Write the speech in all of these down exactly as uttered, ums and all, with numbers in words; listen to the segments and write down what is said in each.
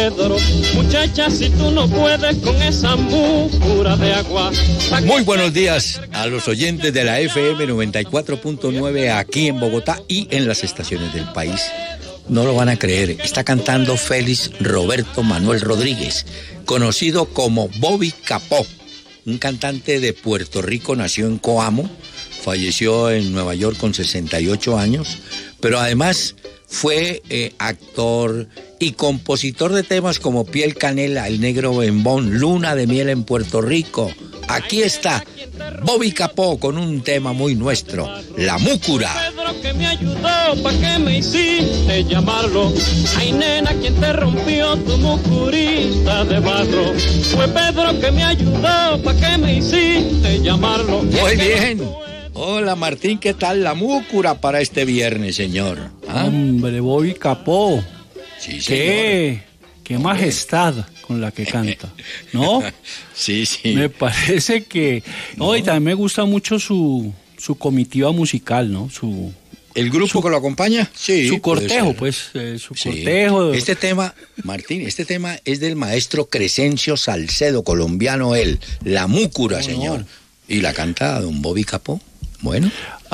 Pedro. Muchacha, si tú no puedes con esa mucura de agua. Muy buenos días a los oyentes de la F M noventa y cuatro punto nueve aquí en Bogotá y en las estaciones del país. No lo van a creer, está cantando Félix Roberto Manuel Rodríguez, conocido como Bobby Capó, un cantante de Puerto Rico, nació en Coamo, falleció en Nueva York con sesenta y ocho años, pero además fue eh, actor y compositor de temas como Piel Canela, El Negro Bembón, Luna de Miel en Puerto Rico. Aquí está Bobby Capó con un tema muy nuestro, La Múcura. Pedro que me ayudó, ¿pa' qué me hiciste llamarlo? Ay, nena, ¿quién te rompió tu mucurita de barro? Fue Pedro que me ayudó, ¿pa' qué me hiciste llamarlo? Muy bien. Hola Martín, ¿qué tal la múcura para este viernes, señor? ¿Ah? Hombre, Bobby Capó. Sí, señor. Qué, qué majestad con la que canta, ¿no? Sí, sí. Me parece que... No. Hoy también me gusta mucho su, su comitiva musical, ¿no? Su... ¿El grupo su, que lo acompaña? Sí. Su cortejo, pues, eh, su sí. cortejo. Este tema, Martín, este tema es del maestro Crescencio Salcedo, colombiano él, La Múcura, oh, señor. No. Y la canta don Bobby Capó. Bueno.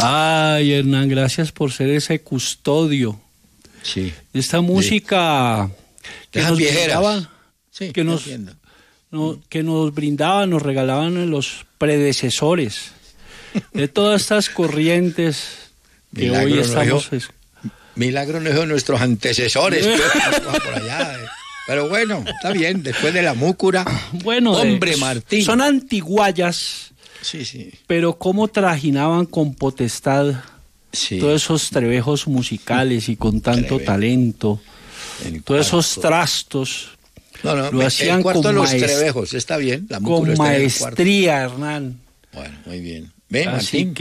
Ay, Hernán, gracias por ser ese custodio. Sí. Esta música sí. que nos brindaba, sí, que nos, no, que nos brindaban, nos regalaban los predecesores de todas estas corrientes que milagro hoy estamos. No es, milagro no es de nuestros antecesores, por allá. Pero bueno, está bien, después de la múcura. Bueno, hombre, de, Martín. Son antiguayas. Sí, sí. Pero cómo trajinaban con potestad sí. todos esos trebejos musicales y con tanto Treve. talento, el todos cuarto. esos trastos. No, no, lo hacían el cuarto con de los maest... trebejos, está bien. La con maestría, Hernán. Bueno, muy bien. Ven, Así Martín.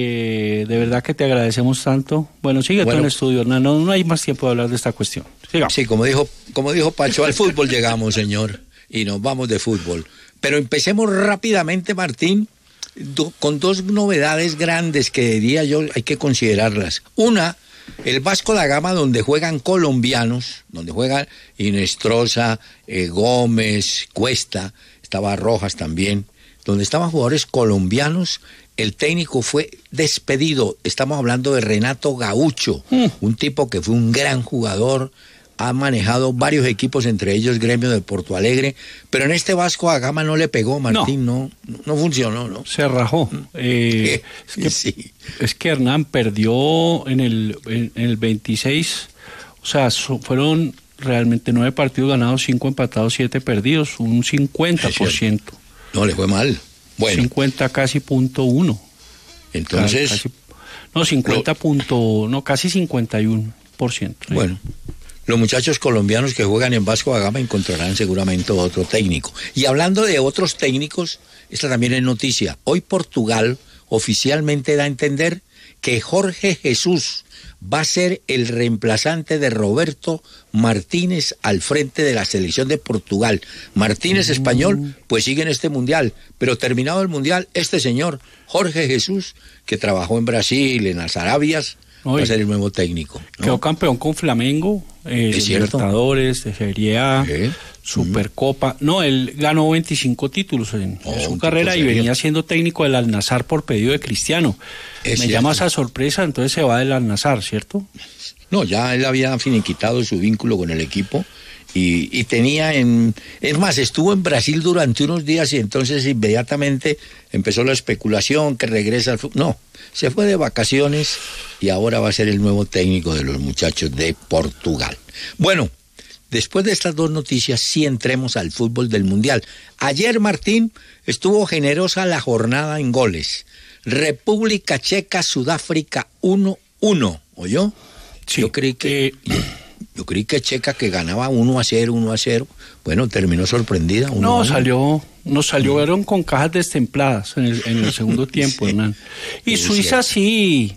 que de verdad que te agradecemos tanto. Bueno, sigue bueno, tú en el estudio, Hernán. No, no hay más tiempo de hablar de esta cuestión. Sigamos. Sí, como dijo, como dijo Pacho, al fútbol llegamos, señor, y nos vamos de fútbol. Pero empecemos rápidamente, Martín, do, con dos novedades grandes que diría yo hay que considerarlas. Una, el Vasco da Gama, donde juegan colombianos, donde juegan Inestrosa, eh, Gómez, Cuesta, estaba Rojas también, donde estaban jugadores colombianos. El técnico fue despedido. Estamos hablando de Renato Gaucho, mm. un tipo que fue un gran jugador, ha manejado varios equipos, entre ellos Gremio de Porto Alegre, pero en este Vasco da Gama no le pegó, Martín, no, no, no funcionó, ¿no? Se rajó. Eh, es, que, sí. es que Hernán perdió en el, en, en el veintiséis, o sea, so, fueron realmente nueve partidos ganados, cinco empatados, siete perdidos, un cincuenta por ciento. No, le fue mal. Bueno. cincuenta casi punto uno. Entonces. Casi, no, cincuenta punto, no, casi cincuenta y uno por ciento. ¿sí? Bueno. Los muchachos colombianos que juegan en Vasco da Gama encontrarán seguramente otro técnico. Y hablando de otros técnicos, esta también es noticia. Hoy Portugal oficialmente da a entender que Jorge Jesús va a ser el reemplazante de Roberto Martínez al frente de la selección de Portugal. Martínez mm. español, pues sigue en este mundial, pero terminado el mundial, este señor, Jorge Jesús, que trabajó en Brasil, en las Arabias, Oye, va a ser el nuevo técnico, ¿no? Quedó campeón con Flamengo, eh, Libertadores, de Serie A, ¿Eh? Supercopa. Mm. No, él ganó veinticinco títulos en, oh, en su carrera y venía siendo técnico del Al-Nassr por pedido de Cristiano. Es Me cierto. llama esa sorpresa, entonces se va del Al-Nassr, ¿cierto? No, ya él había finiquitado su vínculo con el equipo y, y tenía en... Es más, estuvo en Brasil durante unos días y entonces inmediatamente empezó la especulación que regresa al fútbol. No, se fue de vacaciones y ahora va a ser el nuevo técnico de los muchachos de Portugal. Bueno, después de estas dos noticias, sí entremos al fútbol del Mundial. Ayer, Martín, estuvo generosa la jornada en goles. República Checa, Sudáfrica uno uno, ¿oyó? Sí. Yo creí que... Eh... Yo creí que Checa, que ganaba uno a cero, uno a cero, bueno, terminó sorprendida. No, salió, nos salieron con cajas destempladas en el, en el segundo tiempo, sí. Hernán. Y sí, Suiza sí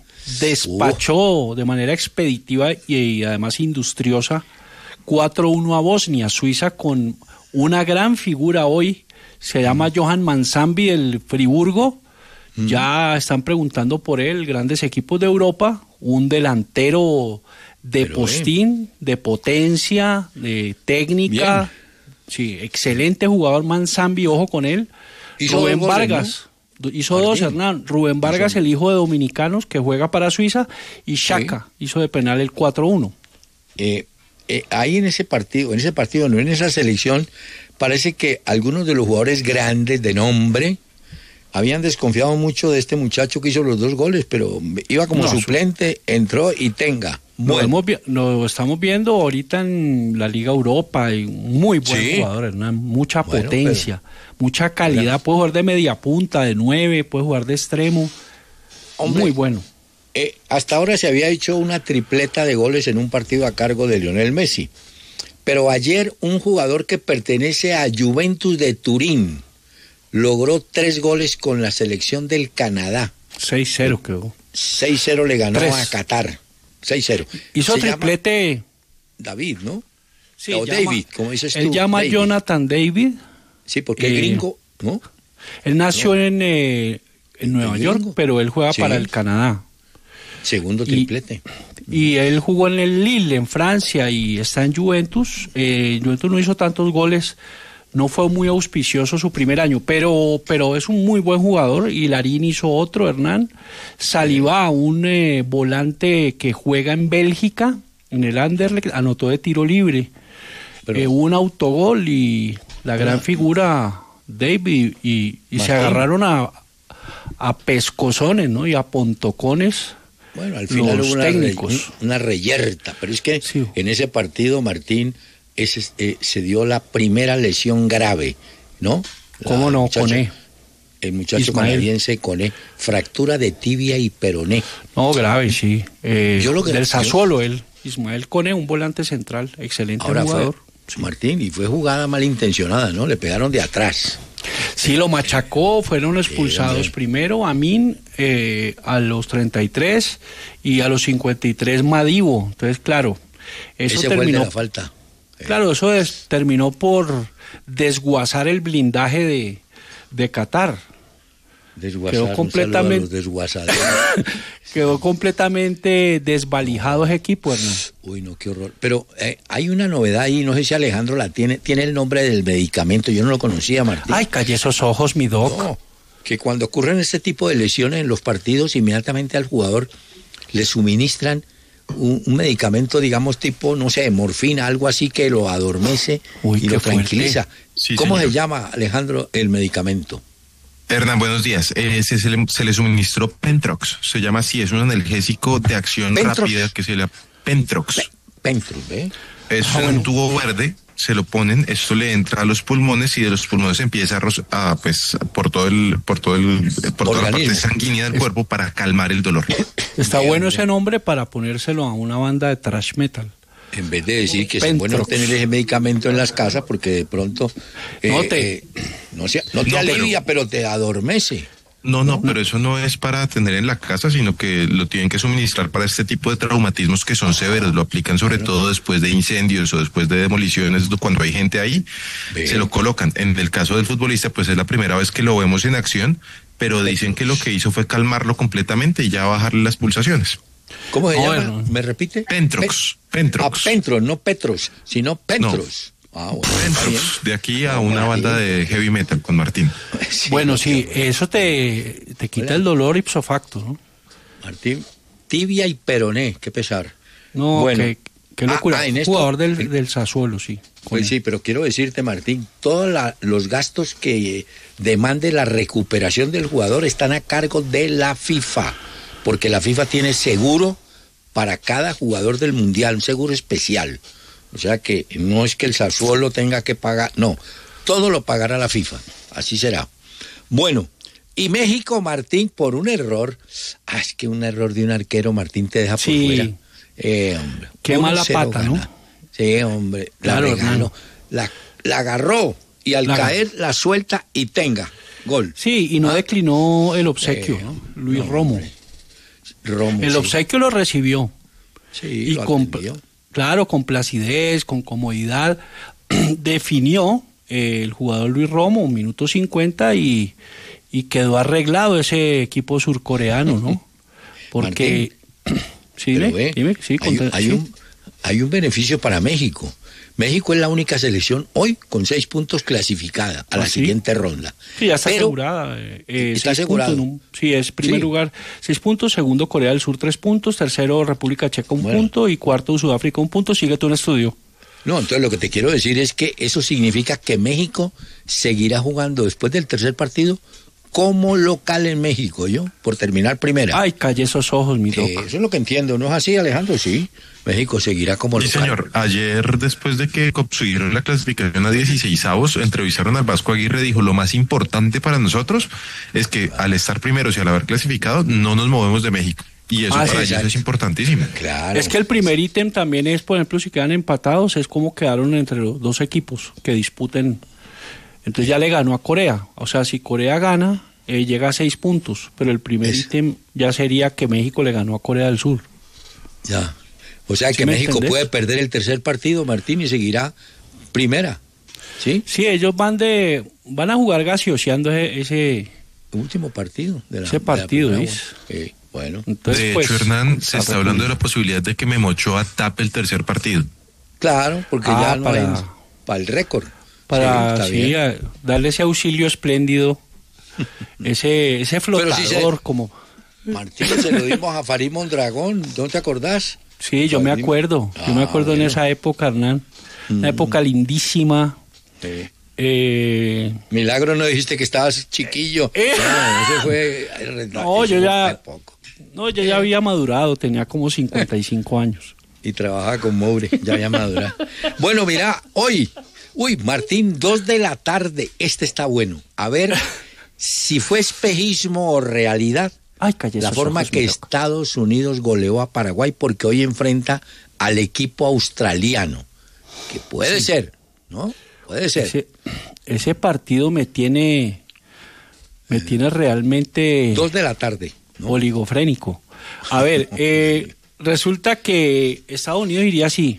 despachó uh. de manera expeditiva y, y además industriosa cuatro uno a Bosnia. Suiza con una gran figura hoy, se llama mm. Johan Mansambi del Friburgo. Mm. Ya están preguntando por él, grandes equipos de Europa, un delantero de Pero, postín, eh. de potencia, de técnica. Bien. Sí, excelente jugador Manzambi, ojo con él. Hizo Rubén goles, Vargas. ¿no? Hizo Martín. dos, Hernán. Rubén Vargas, el hijo de dominicanos que juega para Suiza, y Xhaka sí. hizo de penal el cuatro uno. Eh, eh, ahí en ese partido, en ese partido, no en esa selección, parece que algunos de los jugadores grandes de nombre habían desconfiado mucho de este muchacho que hizo los dos goles, pero iba como no, suplente, entró y tenga. Bueno. Lo, lo estamos viendo ahorita en la Liga Europa, y muy buen sí. jugador, Hernán, mucha bueno, potencia, pero, mucha calidad, pero, puede jugar de media punta, de nueve, puede jugar de extremo, hombre, muy bueno. Eh, hasta ahora se había hecho una tripleta de goles en un partido a cargo de Lionel Messi, pero ayer un jugador que pertenece a Juventus de Turín logró tres goles con la selección del Canadá. seis cero quedó. seis cero le ganó tres. A Qatar. seis cero. Hizo Se triplete. David, ¿no? Sí, o llama, David, como dices tú. Él llama David. Jonathan David. Sí, porque es eh, gringo, ¿no? Él nació no. en, eh, en Nueva York, gringo? pero él juega sí. para el Canadá. Segundo triplete. Y, y él jugó en el Lille, en Francia, y está en Juventus. Eh, Juventus no hizo tantos goles. No fue muy auspicioso su primer año, pero, pero es un muy buen jugador. Y Larín hizo otro, Hernán. Saliba, un eh, volante que juega en Bélgica, en el Anderlecht, anotó de tiro libre. Pero, eh, un autogol y la gran pero, figura David. Y, y se agarraron a, a pescozones, ¿no? Y a pontocones. Bueno, al final los hubo una, técnicos. Re, una reyerta. Pero es que sí. en ese partido, Martín... Ese, eh, se dio la primera lesión grave, ¿no? ¿Cómo no? Coné. El muchacho Ismael. canadiense Coné, fractura de tibia y peroné. No, grave, sí. Eh, yo lo que, del Sassuolo, él, Ismael Coné, un volante central, excelente ahora jugador. Fue, sí. Martín, y fue jugada malintencionada, ¿no? Le pegaron de atrás. Sí, lo machacó, fueron expulsados sí, primero Amin eh, a los treinta y tres y a los cincuenta y tres Madivo. Entonces, claro, eso Ese terminó... fue el de la falta. Claro, eso es, terminó por desguazar el blindaje de, de Qatar. Desguazar, quedó completamente, quedó completamente desvalijado ese equipo, Hernán. Uy, no, qué horror. Pero eh, hay una novedad ahí, no sé si Alejandro la tiene, tiene el nombre del medicamento, yo no lo conocía, Martín. Ay, calle esos ojos, mi doc. No, que cuando ocurren este tipo de lesiones en los partidos, inmediatamente al jugador le suministran Un, un medicamento, digamos, tipo, no sé, morfina, algo así que lo adormece Uy, y lo tranquiliza. Sí, ¿Cómo señor. se llama, Alejandro, el medicamento? Hernán, buenos días. Eh, se, se, le, se le suministró Pentrox, se llama así, es un analgésico de acción Pentrox. rápida que se llama Pentrox. Pe Pentrox, ¿eh? Es ah, un bueno. tubo verde, se lo ponen, esto le entra a los pulmones y de los pulmones empieza a, a pues, por todo el, por todo el, por toda la parte sanguínea del cuerpo para calmar el dolor. Está bien, bueno ese nombre para ponérselo a una banda de thrash metal. En vez de decir que Pentrox. Es bueno tener ese medicamento en las casas porque de pronto eh, no te, eh, no, sea, no te no, alivia, pero, pero te adormece. No, no, pero eso no es para tener en la casa, sino que lo tienen que suministrar para este tipo de traumatismos que son severos. Lo aplican sobre bueno. todo después de incendios o después de demoliciones, cuando hay gente ahí, Bien. se lo colocan. En el caso del futbolista, pues es la primera vez que lo vemos en acción, pero dicen que lo que hizo fue calmarlo completamente y ya bajarle las pulsaciones. ¿Cómo se oh, llama? Bueno. ¿Me repite? Pentrox. Pe Pentrox. Ah, Pentros, no Petros, sino Pentros. No. Ah, bueno, Pentrox, de aquí a una banda de heavy metal con Martín. Sí, bueno, sí, eso te, te quita Hola. el dolor ipso facto, ¿no? Martín, tibia y peroné, qué pesar. No, bueno. qué, qué locura. Ah, ah, esto, jugador del, del Sassuolo, sí. Pues sí, pero quiero decirte, Martín, todos la, los gastos que demande la recuperación del jugador están a cargo de la FIFA, porque la FIFA tiene seguro para cada jugador del Mundial, un seguro especial. O sea que no es que el Sassuolo tenga que pagar, no, todo lo pagará la FIFA, así será. Bueno, y México, Martín, por un error, ah, es que un error de un arquero, Martín, te deja por sí. fuera. Eh, hombre, qué mala pata, gana. ¿no? Sí, hombre, la claro, regaló, la, la agarró y al la caer agarró. la suelta y tenga, gol. Sí, y no ah. declinó el obsequio, eh, ¿no? Luis no, Romo. Romo. El sí. obsequio lo recibió. Sí, y lo con, claro, con placidez, con comodidad, definió eh, el jugador Luis Romo, un minuto cincuenta, y, y quedó arreglado ese equipo surcoreano, ¿no? Porque... Sí, Pero, le, ve, dime, sí, hay, contra, hay sí. un, hay un beneficio para México. México es la única selección hoy con seis puntos clasificada a la ¿Ah, sí? siguiente ronda. Sí, ya está Pero, asegurada. Eh, eh, está seis asegurado. puntos en un- sí, es primer Sí. lugar, seis puntos. Segundo, Corea del Sur, tres puntos. Tercero, República Checa, un Bueno. punto. Y cuarto, Sudáfrica, un punto. Sigue tú en estudio. No, entonces lo que te quiero decir es que eso significa que México seguirá jugando después del tercer partido como local en México, ¿yo? Por terminar primera. Ay, calle esos ojos, mi Eh, loco. eso es lo que entiendo, ¿no es así, Alejandro? Sí, México seguirá como Sí, local. señor. Ayer, después de que consiguieron la clasificación a dieciseisavos, entrevistaron al Vasco Aguirre, dijo, lo más importante para nosotros es que al estar primeros y al haber clasificado, no nos movemos de México. Y eso Ah, para sí, ellos exacto. es importantísimo. Claro. Es que el primer ítem también es, por ejemplo, si quedan empatados, es como quedaron entre los dos equipos que disputen. Entonces ya le ganó a Corea. O sea, si Corea gana, eh, llega a seis puntos. Pero el primer Es- ítem ya sería que México le ganó a Corea del Sur. Ya. O sea ¿Sí que me México entendés? puede perder el tercer partido, Martín, y seguirá primera. ¿Sí? Sí, ellos van de van a jugar gaseoseando ese, ese Último partido de la Ese partido, de la ¿ves? primera. Eh, bueno. entonces, de pues, hecho, Hernán, se está a hablando de recurrir. la posibilidad de que Memo Ochoa tape el tercer partido. Claro, porque Ah, ya no para- hay para el récord. para Sí, está sí, bien. a- darle ese auxilio espléndido, ese ese Pero flotador si se- como Martín, se lo dimos a Farid Mondragón, ¿no te acordás? sí, yo me Farid- acuerdo, yo me Ah, acuerdo en bueno. esa época, Hernán, una Mm. época lindísima. Sí. Eh, Milagro, no dijiste que estabas chiquillo. Eh. No, eso fue. No, eso yo fue ya- poco. no, yo ya había madurado, tenía como cincuenta y cinco años. Y trabajaba con Moure, ya había madurado. Bueno, mira, hoy, uy, Martín, dos de la tarde, este está bueno. A ver si fue espejismo o realidad Ay, calle la esos forma ojos, que mi loco. Estados Unidos goleó a Paraguay, porque hoy enfrenta al equipo australiano, que puede ser, ¿no? Puede ser. Ese, ese partido me tiene me tiene realmente Dos de la tarde, ¿no? oligofrénico. A ver, eh, resulta que Estados Unidos iría así.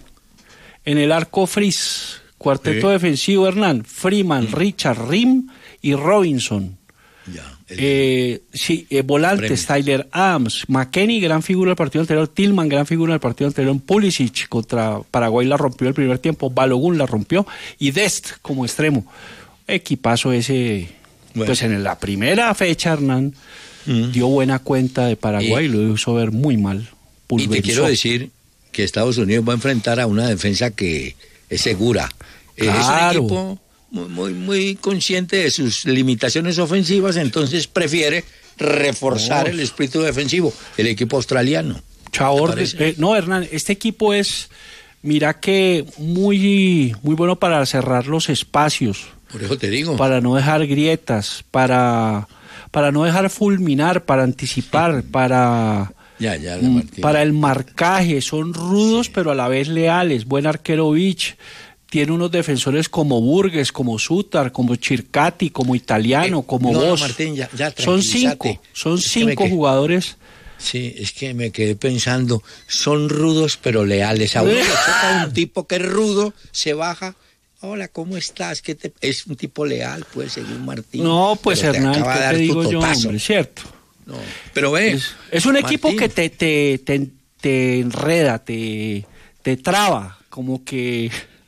En el arco Frizz, cuarteto Sí. defensivo, Hernán, Freeman, Richard, Rim y Robinson. Ya, el- Eh, sí, eh, volantes, Premios. Tyler Adams, McKennie, gran figura del partido anterior, Tillman, gran figura del partido anterior, Pulisic contra Paraguay la rompió el primer tiempo, Balogun la rompió y Dest como extremo. Equipazo ese, Bueno. pues en la primera fecha, Hernán, Mm. dio buena cuenta de Paraguay Y- y lo hizo ver muy mal. Y te Pulverizó. quiero decir que Estados Unidos va a enfrentar a una defensa que es segura. Eh, Claro. Es un equipo muy, muy, muy consciente de sus limitaciones ofensivas, entonces prefiere reforzar Oh. el espíritu defensivo, el equipo australiano. Chabor, ¿Te parece? eh, no, Hernán, este equipo es, mira que muy, muy bueno para cerrar los espacios. Por eso te digo. Para no dejar grietas, para, para no dejar fulminar, para anticipar, para, Ya, ya, mm, Martín. para el marcaje. Son rudos, pero a la vez leales. Buen arquero Vich. Tiene unos defensores como Burgues, como Sutar, como Chircati, como Italiano, Eh, como no, no, Vos. Martín, ya- ya, son cinco, tranquilízate. son Es que me cinco que- jugadores. Sí, es que me quedé pensando, son rudos pero leales. A uno le toca un tipo que es rudo, se baja. Hola, ¿cómo estás? ¿Qué te... Es un tipo leal, pues, según Martín. No, pues pero te Hernán, acaba de ¿qué dar te tu digo yo, totazo. hombre? ¿Cierto? No, pero ve. Es, es un equipo Martín, que te, te, te, te enreda, te, te traba, como que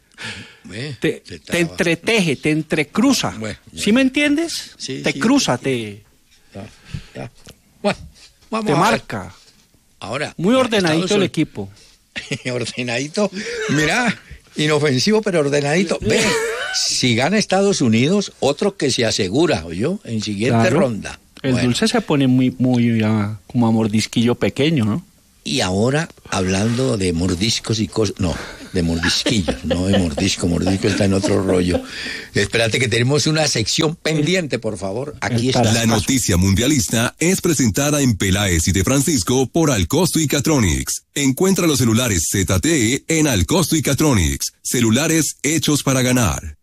ve, te, se te traba. entreteje, te entrecruza. Bueno, ya. ¿Sí me entiendes? Sí, te sí, cruza, sí. te, Ya, ya. Bueno, vamos te a ver. marca. Ahora. Muy ordenadito Estados el equipo. ordenadito. Mira, inofensivo pero ordenadito. Ve, si gana Estados Unidos, otro que se asegura, ¿oyó? En siguiente Claro. ronda. El Bueno, dulce se pone muy, muy ah, como a mordisquillo pequeño, ¿no? y ahora, hablando de mordiscos y cosas, no, de mordisquillos, no de mordisco, mordisco está en otro rollo. Espérate que tenemos una sección pendiente, por favor. Aquí está. La noticia mundialista es presentada en Peláez y de Francisco por Alcosto y Catronics. Encuentra los celulares Z T E en Alcosto y Catronics. Celulares hechos para ganar.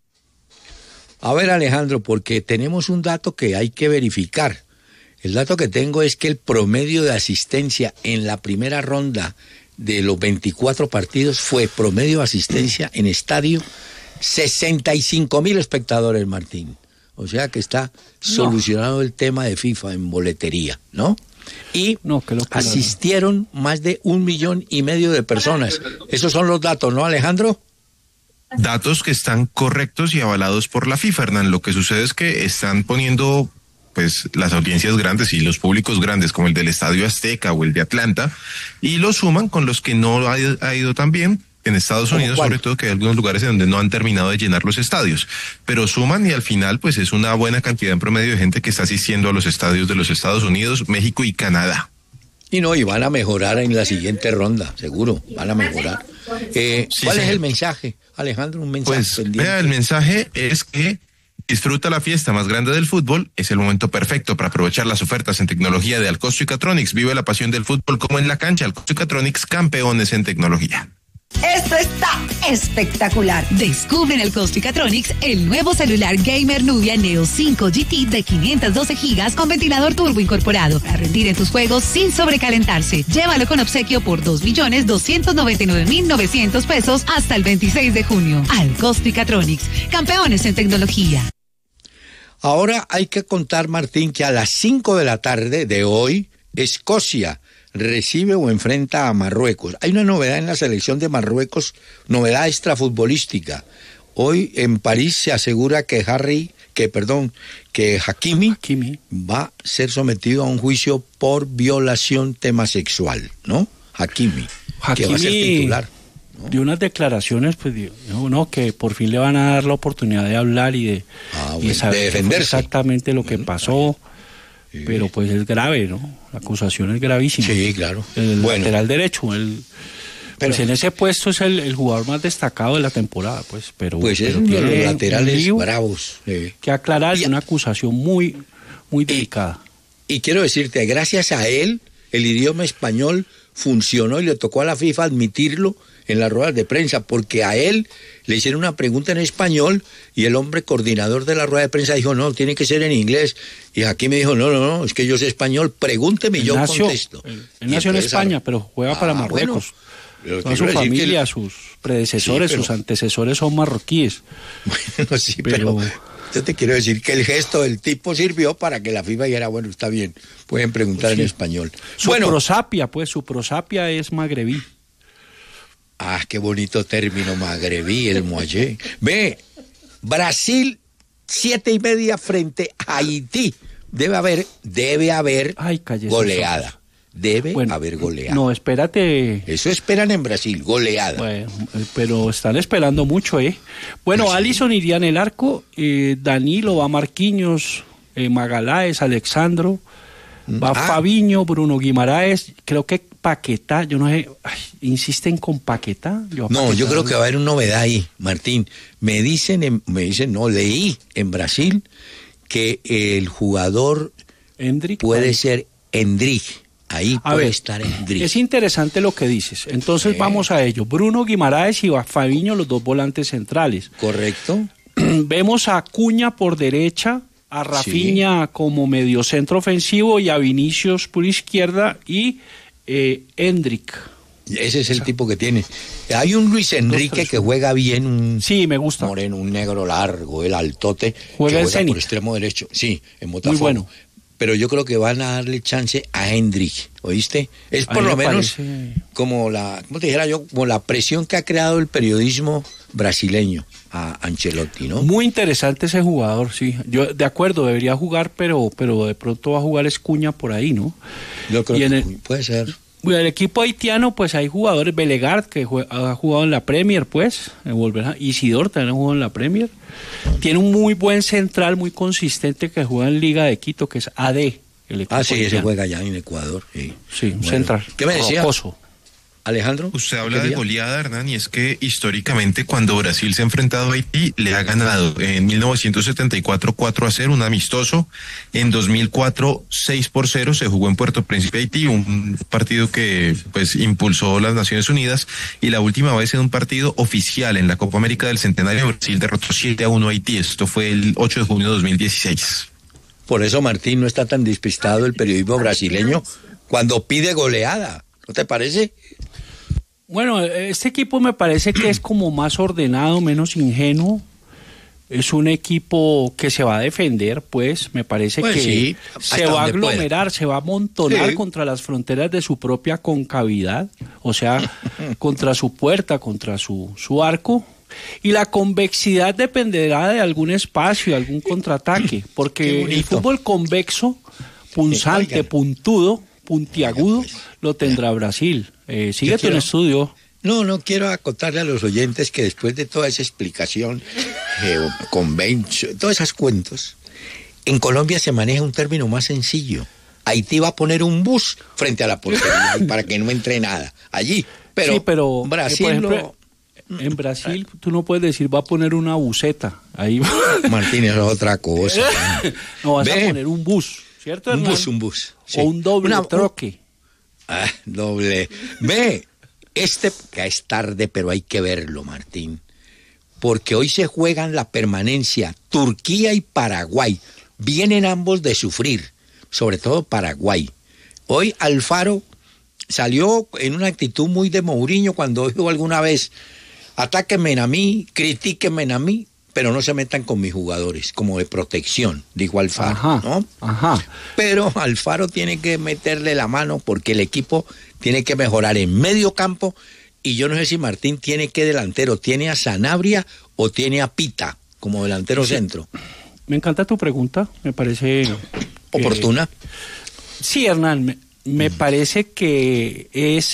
A ver, Alejandro, porque tenemos un dato que hay que verificar. El dato que tengo es que el promedio de asistencia en la primera ronda de los veinticuatro partidos fue promedio de asistencia en estadio sesenta y cinco mil espectadores, Martín. O sea que está solucionado el tema de FIFA en boletería, ¿no? Y no, qué locura, asistieron ¿no? más de un millón y medio de personas. Esos son los datos, ¿no, Alejandro? Datos que están correctos y avalados por la FIFA, Hernán. Lo que sucede es que están poniendo pues las audiencias grandes y los públicos grandes como el del Estadio Azteca o el de Atlanta y lo suman con los que no ha, ha ido tan bien en Estados Unidos, sobre todo que hay algunos lugares en donde no han terminado de llenar los estadios, pero suman y al final pues es una buena cantidad en promedio de gente que está asistiendo a los estadios de los Estados Unidos, México y Canadá. Y no, y van a mejorar en la siguiente ronda, seguro, van a mejorar. Eh, sí, ¿Cuál sí. es el mensaje, Alejandro? Un mensaje pues, pendiente. Vea, el mensaje es que disfruta la fiesta más grande del fútbol, es el momento perfecto para aprovechar las ofertas en tecnología de Alcosto y Catronics. Vive la pasión del fútbol como en la cancha. Alcosto y Catronics, campeones en tecnología. Esto está espectacular. Descubre en Alcosto y Catronics el nuevo celular gamer Nubia Neo cinco G T de quinientos doce gigas con ventilador turbo incorporado para rendir en tus juegos sin sobrecalentarse. Llévalo con obsequio por dos millones doscientos noventa y nueve mil novecientos pesos hasta el veintiséis de junio. Alcosto y Catronics, campeones en tecnología. Ahora hay que contar, Martín, que a las cinco de la tarde de hoy, Escocia recibe o enfrenta a Marruecos. Hay una novedad en la selección de Marruecos, novedad extrafutbolística. Hoy en París se asegura que Harry, que perdón, que Hakimi, Hakimi va a ser sometido a un juicio por violación tema sexual, ¿no? Hakimi, Hakimi que va a ser titular, ¿no? Dio unas declaraciones, pues, no, no, que por fin le van a dar la oportunidad de hablar y de, ah, y de saber de defenderse. Exactamente lo que Bueno, pasó. Sí. Pero pues es grave, ¿no? La acusación es gravísima. Sí, claro. El bueno. lateral derecho, el, pero, pues en ese puesto es el, el jugador más destacado de la temporada, pues. Pero, pues es pero uno de tiene los laterales un bravos. Sí. Que aclarar, y, una acusación muy, muy delicada. Y, y quiero decirte, gracias a él, el idioma español funcionó y le tocó a la FIFA admitirlo en las ruedas de prensa, porque a él le hicieron una pregunta en español y el hombre coordinador de la rueda de prensa dijo, no, tiene que ser en inglés. Y aquí me dijo, no, no, no, es que yo sé español, pregúnteme y yo nació, contesto. Él, él nació en España, pero juega ah, para Marruecos. Bueno, toda su familia, el... sus predecesores, sí, pero... sus antecesores son marroquíes. Bueno, sí, pero... pero... Yo te quiero decir que el gesto del tipo sirvió para que la FIFA dijera, bueno, está bien, pueden preguntar sí. en español. Su bueno, prosapia, pues, su prosapia es magrebí. Ah, qué bonito término, magrebí, el moallé. Ve, Brasil, siete y media frente a Haití. Debe haber, debe haber Ay, goleada. Debe bueno, haber goleada. No, espérate. Eso esperan en Brasil, goleada. Bueno, pero están esperando mucho, ¿eh? Bueno, pues Alisson sí. iría en el arco, eh, Danilo, va Marquinhos, eh, Magaláes, Alexandro, va ah. Fabinho, Bruno Guimaraes, creo que Paquetá, yo no sé, ay, ¿insisten con Paquetá? Yo no, Paquetá, yo creo que va a haber una novedad ahí, Martín. Me dicen, en, me dicen, no, leí en Brasil que el jugador Endrick, puede ahí. ser Endrick. Ahí a puede ver, estar Endrick. Es interesante lo que dices. Entonces eh. vamos a ello. Bruno Guimaraes y Fabinho, los dos volantes centrales. Correcto. Vemos a Acuña por derecha, a Rafinha sí. como mediocentro ofensivo y a Vinicius por izquierda y eh, Endrick. Ese es el o sea, tipo que tiene. Hay un Luis Enrique dos, que juega bien, un sí, me gusta. moreno, un negro largo, el altote, juega que el juega por extremo derecho. Sí, en Botafogo. Muy bueno. Pero yo creo que van a darle chance a Endrick, ¿oíste? Es por lo menos parece... como la, ¿cómo te dijera yo? Como la presión que ha creado el periodismo brasileño a Ancelotti, ¿no? Muy interesante ese jugador, sí. Yo de acuerdo, debería jugar, pero pero de pronto va a jugar Escuña por ahí, ¿no? Yo creo y que en el, puede ser. El equipo haitiano, pues hay jugadores, Belegard, que juega, ha jugado en la Premier, pues, en Isidor también ha jugado en la Premier. Tiene un muy buen central, muy consistente, que juega en Liga de Quito, que es A D. El equipo ah, sí, haitiano. ese juega allá en Ecuador. Sí, sí un bueno. central. ¿Qué me decía? Rocoso. Alejandro. Usted habla de goleada, Hernán, y es que históricamente cuando Brasil se ha enfrentado a Haití, le ha ganado en mil novecientos setenta y cuatro cuatro a cero, un amistoso. En dos mil cuatro, seis por cero, se jugó en Puerto Príncipe, Haití, un partido que pues impulsó las Naciones Unidas, y la última vez en un partido oficial en la Copa América del Centenario, Brasil derrotó siete a uno a Haití. Esto fue el ocho de junio de dos mil dieciséis. Por eso, Martín, no está tan despistado el periodismo brasileño cuando pide goleada, ¿no te parece? Bueno, este equipo me parece que es como más ordenado, menos ingenuo. es un equipo que se va a defender, pues, me parece pues que sí, se va a aglomerar, pueda. se va a amontonar sí. contra las fronteras de su propia concavidad, o sea, contra su puerta, contra su, su arco. Y la convexidad dependerá de algún espacio, algún contraataque, porque el fútbol convexo, punzante, puntudo, puntiagudo, lo tendrá Brasil. Eh, síguete quiero... en estudio. No, no quiero acotarle a los oyentes que después de toda esa explicación, eh, convencio, todos esos cuentos, en Colombia se maneja un término más sencillo. Haití va a poner un bus frente a la portería para que no entre nada allí. Pero, sí, pero Brasil... Eh, por ejemplo, lo... En Brasil tú no puedes decir va a poner una buseta. Ahí Martín, eso es otra cosa. No, vas Ve. a poner un bus, ¿cierto, Hernán? Un bus, un bus. Sí. O un doble una, troque. Un... Ah, doble. Ve, este que es tarde, pero hay que verlo, Martín. Porque hoy se juegan la permanencia Turquía y Paraguay. Vienen ambos de sufrir, sobre todo Paraguay. Hoy Alfaro salió en una actitud muy de Mourinho cuando dijo alguna vez: atáquenme a mí, critíquenme a mí, pero no se metan con mis jugadores, como de protección, dijo Alfaro, ajá, ¿no? Ajá. Pero Alfaro tiene que meterle la mano porque el equipo tiene que mejorar en medio campo, y yo no sé si Martín tiene que delantero, tiene a Sanabria o tiene a Pita como delantero sí. centro. Me encanta tu pregunta, me parece... ¿Oportuna? Eh, sí, Hernán, me... Me mm. parece que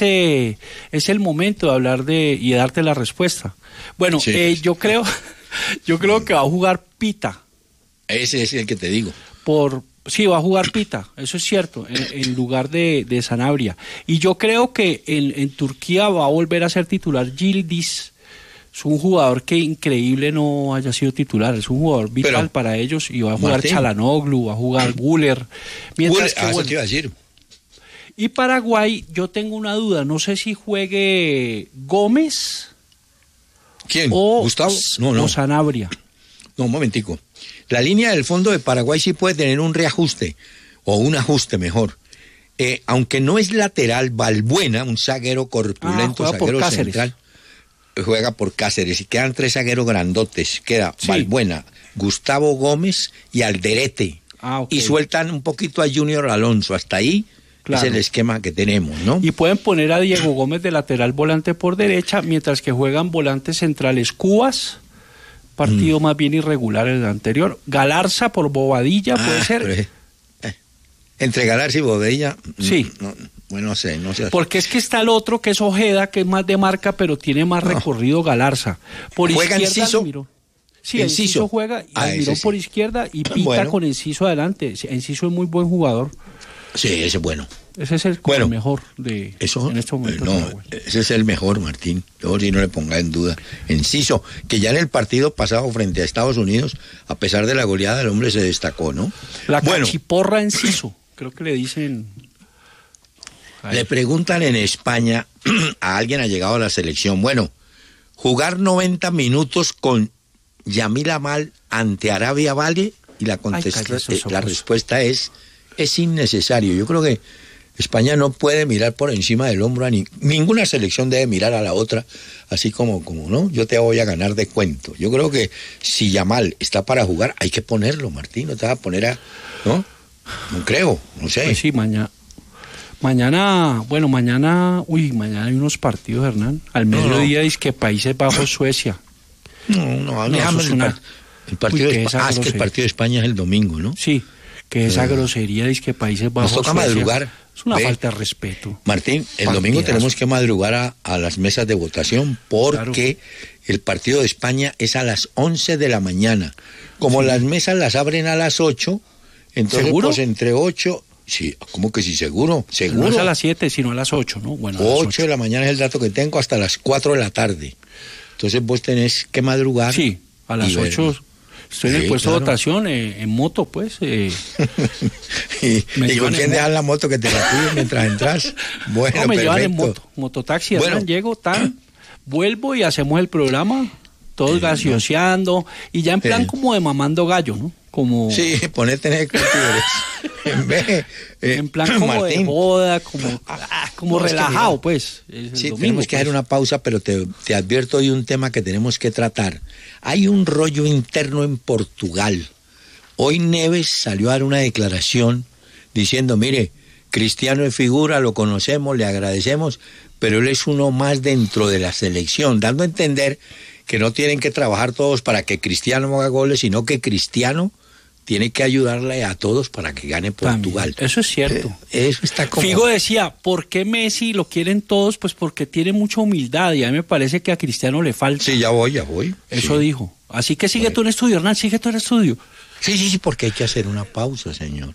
ese es el momento de hablar de y de darte la respuesta. Bueno, sí. eh, yo creo, yo creo que va a jugar Pita. Ese es el que te digo. Por sí, va a jugar Pita, eso es cierto, en, en lugar de, de Sanabria. Y yo creo que en, en Turquía va a volver a ser titular Yildiz. Es un jugador que increíble no haya sido titular, es un jugador vital Pero, para ellos, y va a jugar Martín. Çalhanoğlu, va a jugar Güler. Mientras que, ah, bueno, eso te iba a decir. Y Paraguay, yo tengo una duda, no sé si juegue Gómez. ¿Quién? O, ¿Gustavo? No, no. O Sanabria. No, un momentico. La línea del fondo de Paraguay sí puede tener un reajuste, o un ajuste mejor. Eh, aunque no es lateral, Balbuena, un zaguero corpulento, ah, zaguero central, juega por Cáceres, y quedan tres zagueros grandotes. Queda sí. Balbuena, Gustavo Gómez y Alderete. Ah, okay. Y sueltan un poquito a Junior Alonso. Hasta ahí claro. es el esquema que tenemos, ¿no? Y pueden poner a Diego Gómez de lateral volante por derecha, mientras que juegan volantes centrales Cubas, partido mm. más bien irregular el anterior. Galarza por Bobadilla, ah, puede ser. Es, eh, entre Galarza y Bobadilla, sí. No, bueno, no sé, no sé. Porque es que está el otro que es Ojeda, que es más de marca, pero tiene más no. recorrido Galarza. Por ¿Juega izquierda, Enciso? Almirón. Sí, Enciso, Enciso juega y ah, Almirón sí. por izquierda y Pita bueno. con Enciso adelante. Enciso es muy buen jugador. Sí, ese es bueno. Ese es el, bueno, el mejor de eso, en este momento. No, ese es el mejor, Martín. Yo sí no le ponga en duda. Enciso, que ya en el partido pasado frente a Estados Unidos, a pesar de la goleada, el hombre se destacó, ¿no? La bueno. cachiporra Enciso, creo que le dicen. Ahí. Le preguntan en España, a alguien ha llegado a la selección, bueno, jugar noventa minutos con Yamil Amal ante Arabia vale, y la, contesta, Ay, eh, la respuesta es es innecesario. Yo creo que España no puede mirar por encima del hombro a ni, ninguna selección debe mirar a la otra, así como, como, ¿no? Yo te voy a ganar de cuento. Yo creo que si Yamal está para jugar, hay que ponerlo, Martín, no te vas a poner a, ¿no? No creo, no sé. Pues sí, mañana, mañana, bueno, mañana, uy, mañana hay unos partidos, Hernán, al mediodía no, no. es que Países Bajos, Suecia. No, no, no eso es una... el partido uy, de España, ah, es que el partido de España es el domingo, ¿no? Sí. Que esa sí. grosería es que Países Bajos. Nos toca Suecia, madrugar. Es una Ve, falta de respeto. Martín, el Partidazo. domingo tenemos que madrugar a, a las mesas de votación porque claro. el partido de España es a las once de la mañana. Como sí. las mesas las abren a las ocho, entonces ¿Seguro? pues entre ocho... Sí, ¿cómo que sí? ¿Seguro? ¿Seguro? No es a las siete, sino a las ocho, ¿no? Bueno, ocho de la mañana es el dato que tengo, hasta las cuatro de la tarde. Entonces vos tenés que madrugar. Sí, a las ocho... Estoy en el sí, puesto claro. de votación, eh, en moto, pues. Eh. ¿Y, ¿y con quién dejas la moto que te la cuiden mientras entras? Bueno, no, me perfecto. llevan en moto, mototaxi, bueno. Hernán, llego, tan, vuelvo y hacemos el programa, todos eh, gaseoseando, no. y ya en plan sí. como de mamando gallo, ¿no? Como... Sí, ponete en el En, vez, eh, en plan como Martín, de boda, como, ah, como no, relajado, es que, pues. Es sí, domingo, tenemos que pues. hacer una pausa, pero te, te advierto hoy un tema que tenemos que tratar. Hay un rollo interno en Portugal. Hoy Neves salió a dar una declaración diciendo, mire, Cristiano es figura, lo conocemos, le agradecemos, pero él es uno más dentro de la selección, dando a entender que no tienen que trabajar todos para que Cristiano haga goles, sino que Cristiano tiene que ayudarle a todos para que gane Portugal. También, eso es cierto. Eh, eso está como... Figo decía, ¿por qué Messi lo quieren todos? Pues porque tiene mucha humildad y a mí me parece que a Cristiano le falta. Sí, ya voy, ya voy. Eso sí. dijo. Así que sigue Bueno. tú en estudio, Hernán, sigue tú en estudio. Sí, sí, sí, porque hay que hacer una pausa, señor.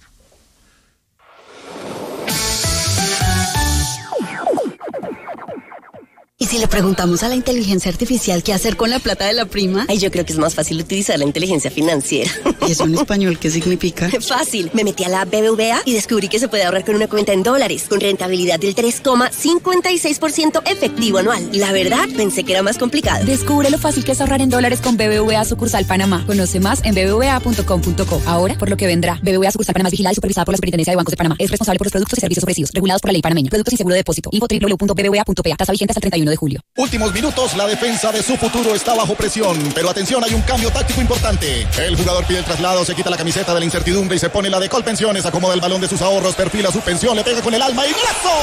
¿Y si le preguntamos a la inteligencia artificial qué hacer con la plata de la prima? Ay, yo creo que es más fácil utilizar la inteligencia financiera. ¿Y eso en español qué significa? Fácil. Me metí a la B B V A y descubrí que se puede ahorrar con una cuenta en dólares, con rentabilidad del tres coma cincuenta y seis por ciento efectivo anual. La verdad, pensé que era más complicado. Descubre lo fácil que es ahorrar en dólares con B B V A Sucursal Panamá. Conoce más en b b v a punto com punto co. Ahora, por lo que vendrá. B B V A Sucursal Panamá es vigilada y supervisada por la Superintendencia de Bancos de Panamá. Es responsable por los productos y servicios ofrecidos, regulados por la ley panameña. Productos sin seguro de depósito. Info doble u doble u doble u punto b b v a punto p a. Tasa vigente hasta el treinta y uno de julio. Últimos minutos, la defensa de su futuro está bajo presión, pero atención, hay un cambio táctico importante. El jugador pide el traslado, se quita la camiseta de la incertidumbre y se pone la de Colpensiones, acomoda el balón de sus ahorros, perfila su pensión, le pega con el alma y ¡golazo!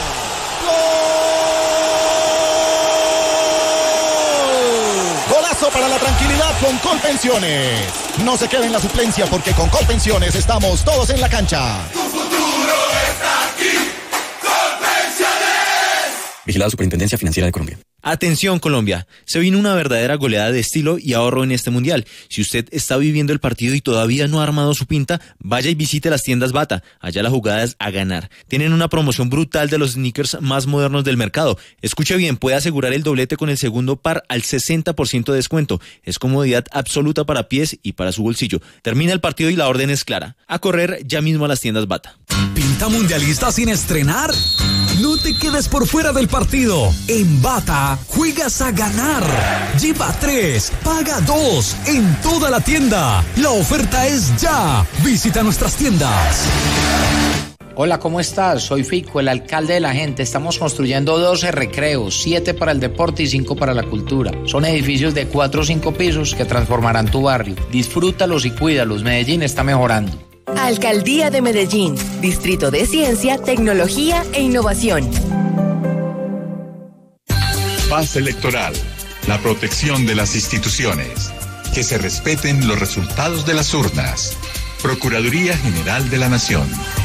¡Gol! ¡Golazo para la tranquilidad con Colpensiones! No se quede en la suplencia porque con Colpensiones estamos todos en la cancha. ¡Tu futuro está aquí! Vigilado Superintendencia Financiera de Colombia. Atención Colombia, se vino una verdadera goleada de estilo y ahorro en este mundial. Si usted está viviendo el partido y todavía no ha armado su pinta, vaya y visite las tiendas Bata. Allá la jugada es a ganar. Tienen una promoción brutal de los sneakers más modernos del mercado. Escuche bien, puede asegurar el doblete con el segundo par al sesenta por ciento de descuento. Es comodidad absoluta para pies y para su bolsillo. Termina el partido y la orden es clara. A correr ya mismo a las tiendas Bata. ¿Pinta mundialista sin estrenar? No te quedes por fuera del partido. En Bata, juegas a ganar. Lleva tres, paga dos en toda la tienda. La oferta es ya. Visita nuestras tiendas. Hola, ¿cómo estás? Soy Fico, el alcalde de la gente. Estamos construyendo doce recreos, siete para el deporte y cinco para la cultura. Son edificios de cuatro o cinco pisos que transformarán tu barrio. Disfrútalos y cuídalos. Medellín está mejorando. Alcaldía de Medellín, Distrito de Ciencia, Tecnología e Innovación. Paz electoral, la protección de las instituciones, que se respeten los resultados de las urnas. Procuraduría General de la Nación.